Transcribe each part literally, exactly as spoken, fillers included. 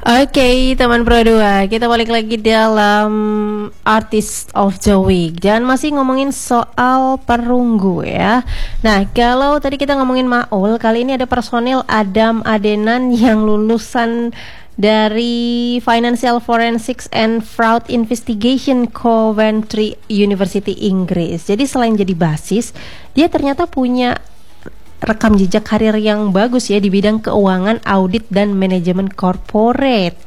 Oke, teman Pro dua, kita balik lagi dalam Artist of the Week dan masih ngomongin soal perunggu ya. Nah, kalau tadi kita ngomongin Maul, kali ini ada personil Adam Adenan yang lulusan dari Financial Forensics and Fraud Investigation Coventry University Inggris. Jadi selain jadi basis, dia ternyata punya rekam jejak karir yang bagus ya di bidang keuangan, audit, dan manajemen corporate.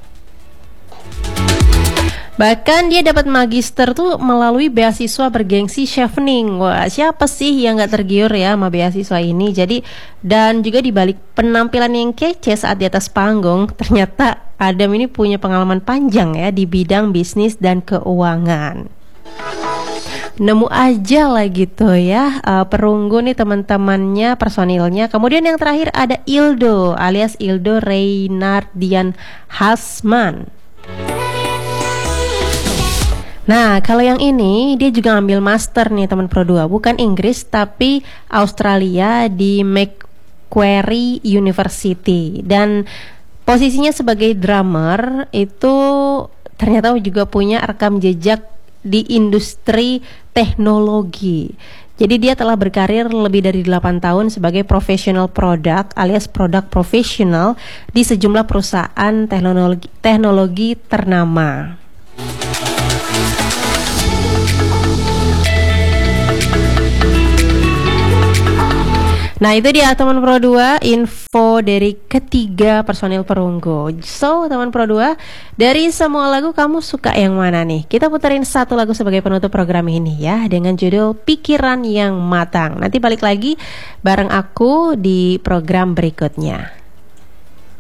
Bahkan dia dapat magister tuh melalui beasiswa bergengsi Chevening. Wah, siapa sih yang gak tergiur ya sama beasiswa ini? Jadi, dan juga dibalik penampilan yang kece saat di atas panggung, ternyata Adam ini punya pengalaman panjang ya di bidang bisnis dan keuangan. Nemu aja lah gitu ya uh, perunggu nih teman-temannya, personilnya. Kemudian yang terakhir ada Ildo alias Ildo Reynardian Hasman. Nah, kalau yang ini dia juga ngambil master nih teman Pro dua, bukan Inggris tapi Australia di Macquarie University, dan posisinya sebagai drummer itu ternyata juga punya rekam jejak di industri teknologi. Jadi dia telah berkarir lebih dari delapan tahun sebagai professional product alias product professional di sejumlah perusahaan teknologi, teknologi ternama. Nah, itu dia teman Pro dua, info dari ketiga personil perunggu. So, teman Pro dua, dari semua lagu kamu suka yang mana nih? Kita puterin satu lagu sebagai penutup program ini ya, dengan judul Pikiran yang Matang. Nanti balik lagi bareng aku di program berikutnya.